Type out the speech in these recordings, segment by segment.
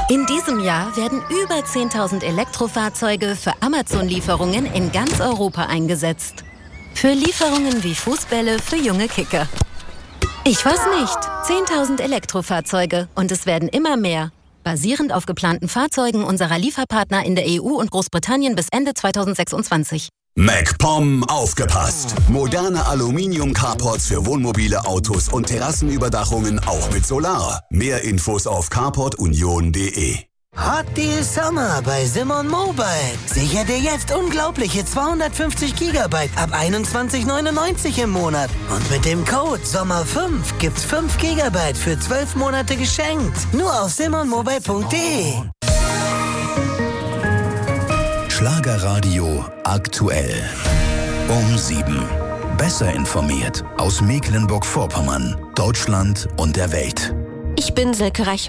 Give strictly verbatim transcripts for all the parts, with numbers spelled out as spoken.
In diesem Jahr werden über zehntausend Elektrofahrzeuge für Amazon-Lieferungen in ganz Europa eingesetzt. Für Lieferungen wie Fußbälle für junge Kicker. Ich weiß nicht. zehntausend Elektrofahrzeuge und es werden immer mehr. Basierend auf geplanten Fahrzeugen unserer Lieferpartner in der E U und Großbritannien bis Ende zweitausendsechsundzwanzig. MacPom aufgepasst! Moderne Aluminium-Carports für wohnmobile Autos und Terrassenüberdachungen auch mit Solar. Mehr Infos auf carport union punkt de. Hot Deal Summer bei Simon Mobile. Sicher dir jetzt unglaubliche zweihundertfünfzig Gigabyte ab einundzwanzig neunundneunzig im Monat. Und mit dem Code Sommer fünf gibt's fünf Gigabyte für zwölf Monate geschenkt. Nur auf simon mobile punkt de. Schlagerradio aktuell. Um sieben. Besser informiert aus Mecklenburg-Vorpommern, Deutschland und der Welt. Ich bin Silke Rech.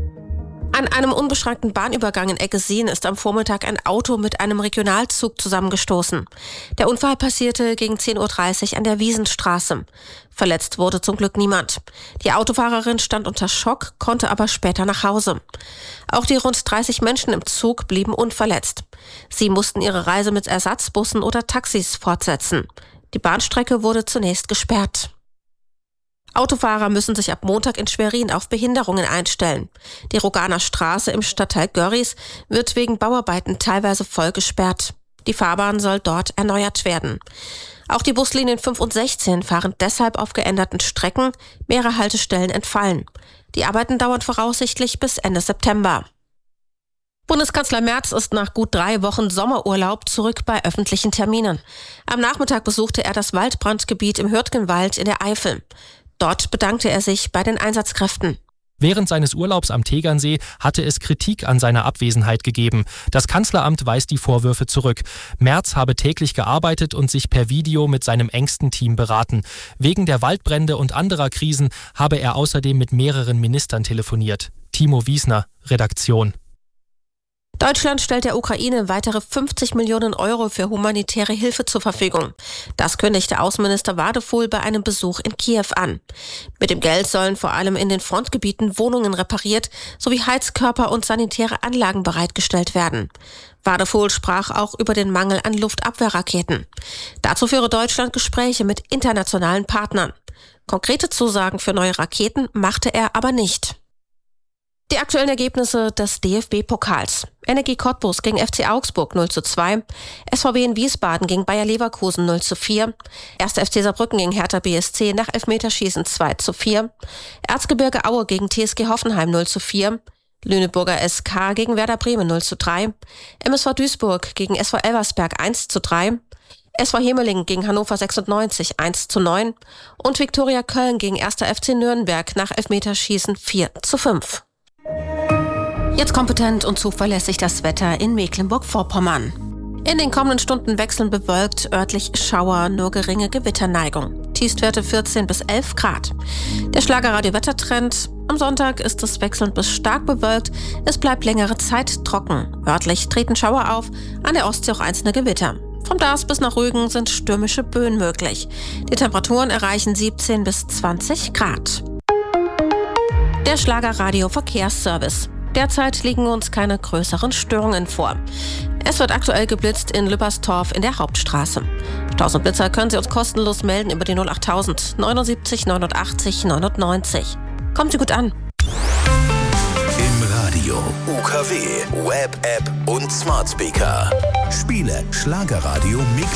An einem unbeschränkten Bahnübergang in Eggesin ist am Vormittag ein Auto mit einem Regionalzug zusammengestoßen. Der Unfall passierte gegen zehn Uhr dreißig an der Wiesenstraße. Verletzt wurde zum Glück niemand. Die Autofahrerin stand unter Schock, konnte aber später nach Hause. Auch die rund dreißig Menschen im Zug blieben unverletzt. Sie mussten ihre Reise mit Ersatzbussen oder Taxis fortsetzen. Die Bahnstrecke wurde zunächst gesperrt. Autofahrer müssen sich ab Montag in Schwerin auf Behinderungen einstellen. Die Roganer Straße im Stadtteil Görries wird wegen Bauarbeiten teilweise voll gesperrt. Die Fahrbahn soll dort erneuert werden. Auch die Buslinien fünf und sechzehn fahren deshalb auf geänderten Strecken. Mehrere Haltestellen entfallen. Die Arbeiten dauern voraussichtlich bis Ende September. Bundeskanzler Merz ist nach gut drei Wochen Sommerurlaub zurück bei öffentlichen Terminen. Am Nachmittag besuchte er das Waldbrandgebiet im Hürtgenwald in der Eifel. Dort bedankte er sich bei den Einsatzkräften. Während seines Urlaubs am Tegernsee hatte es Kritik an seiner Abwesenheit gegeben. Das Kanzleramt weist die Vorwürfe zurück. Merz habe täglich gearbeitet und sich per Video mit seinem engsten Team beraten. Wegen der Waldbrände und anderer Krisen habe er außerdem mit mehreren Ministern telefoniert. Timo Wiesner, Redaktion. Deutschland stellt der Ukraine weitere fünfzig Millionen Euro für humanitäre Hilfe zur Verfügung. Das kündigte Außenminister Wadefuhl bei einem Besuch in Kiew an. Mit dem Geld sollen vor allem in den Frontgebieten Wohnungen repariert sowie Heizkörper und sanitäre Anlagen bereitgestellt werden. Wadefuhl sprach auch über den Mangel an Luftabwehrraketen. Dazu führe Deutschland Gespräche mit internationalen Partnern. Konkrete Zusagen für neue Raketen machte er aber nicht. Die aktuellen Ergebnisse des D F B-Pokals. Energie Cottbus gegen F C Augsburg null zu zwei, S V W in Wiesbaden gegen Bayer Leverkusen null zu vier, erster F C Saarbrücken gegen Hertha B S C nach Elfmeterschießen zwei zu vier, Erzgebirge Aue gegen T S G Hoffenheim null zu vier, Lüneburger S K gegen Werder Bremen null zu drei, M S V Duisburg gegen S V Elversberg eins zu drei, S V Hemeling gegen Hannover sechsundneunzig eins zu neun und Viktoria Köln gegen erster F C Nürnberg nach Elfmeterschießen vier zu fünf. Jetzt kompetent und zuverlässig das Wetter in Mecklenburg-Vorpommern. In den kommenden Stunden wechseln bewölkt, örtlich Schauer, nur geringe Gewitterneigung. Tiefstwerte vierzehn bis elf Grad. Der Schlagerradio-Wettertrend. Am Sonntag ist es wechselnd bis stark bewölkt. Es bleibt längere Zeit trocken. Örtlich treten Schauer auf, an der Ostsee auch einzelne Gewitter. Vom Dars bis nach Rügen sind stürmische Böen möglich. Die Temperaturen erreichen siebzehn bis zwanzig Grad. Der Schlagerradio-Verkehrsservice. Derzeit liegen uns keine größeren Störungen vor. Es wird aktuell geblitzt in Lüpperstorf in der Hauptstraße. Staus und Blitzer können Sie uns kostenlos melden über die null achttausend neunundsiebzig neunundachtzig neunundneunzig. Kommt Sie gut an. Im Radio, U K W, Web-App und Smart Speaker. Spiele Schlagerradio Mecklenburg.